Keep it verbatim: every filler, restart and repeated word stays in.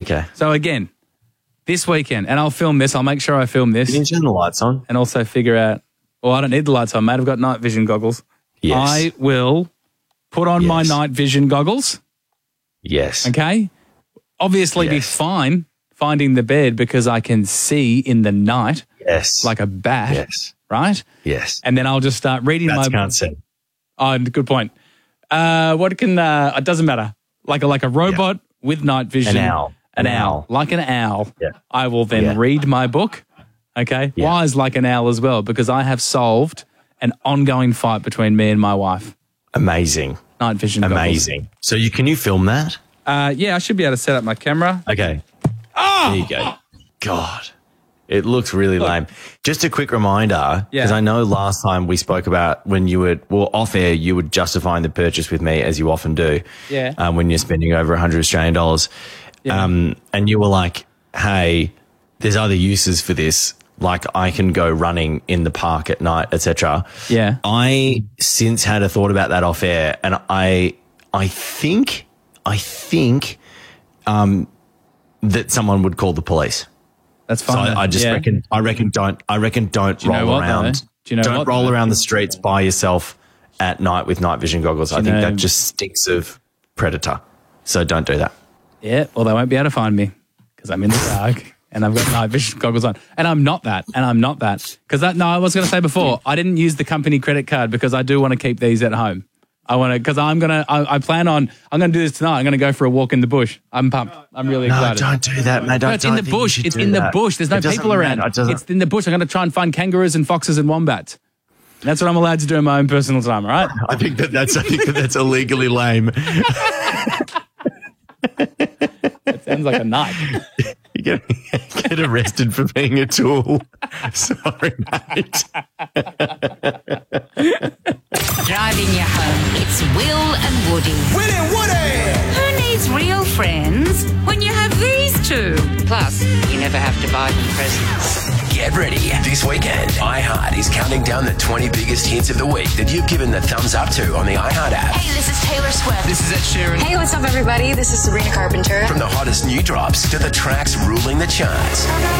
Okay. So again, this weekend, and I'll film this. I'll make sure I film this. Can you turn the lights on? And also figure out, well, I don't need the lights on, mate. I've got night vision goggles. Yes. I will put on Yes. my night vision goggles, Yes. okay? Obviously be Yes. fine finding the bed because I can see in the night Yes. like a bat, Yes. right? Yes. And then I'll just start reading Bats my... can't see. Oh, good point. Uh, what can... Uh, it doesn't matter. Like a, like a robot with night vision. An owl. An, An owl. owl. Like an owl. Yeah. I will then Yeah. read my book, okay? Yeah. Wise like an owl as well because I have solved an ongoing fight between me and my wife. Amazing. Night vision goggles. Amazing. So you can you film that? Uh, yeah, I should be able to set up my camera. Okay. There you go. God. It looks really lame. Just a quick reminder, because Yeah. I know last time we spoke about when you would, well, off air, you were justifying the purchase with me, as you often do. Yeah. Um, when you're spending over one hundred Australian dollars. Yeah. Um, and you were like, hey, there's other uses for this. Like I can go running in the park at night, et cetera. Yeah. I since had a thought about that off air, and I, I think, I think, um, that someone would call the police. That's So fine. I, I just yeah. reckon, I reckon, don't, I reckon, don't you know roll what, around. though? Do you know don't what, roll though? around the streets by yourself at night with night vision goggles. I you think know- that just stinks of predator. So don't do that. Yeah, well, they won't be able to find me because I'm in the dark and I've got night vision goggles on. And I'm not that. And I'm not that. Because that, no, I was going to say before, I didn't use the company credit card because I do want to keep these at home. I want to, because I'm going to, I plan on, I'm going to do this tonight. I'm going to go for a walk in the bush. I'm pumped. I'm really No, excited. don't do that, mate. Don't, No, it's in don't the think you bush. should It's do in the that. bush. There's no It doesn't people around. matter. It doesn't- It's in the bush. I'm going to try and find kangaroos and foxes and wombats. That's what I'm allowed to do in my own personal time, all right? I think that that's, I think that that's illegally lame. It sounds like a knife. You get, get arrested for being a tool. Sorry, mate. Driving you home, it's Will and Woody. Will and Woody! Who needs real friends when you have these two? Plus, you never have to buy them presents. Get ready. This weekend, iHeart is counting down the twenty biggest hits of the week that you've given the thumbs up to on the iHeart app. Hey, this is Taylor Swift. This is Ed Sheeran. Hey, what's up, everybody? This is Sabrina Carpenter. From the hottest new drops to the tracks ruling the charts.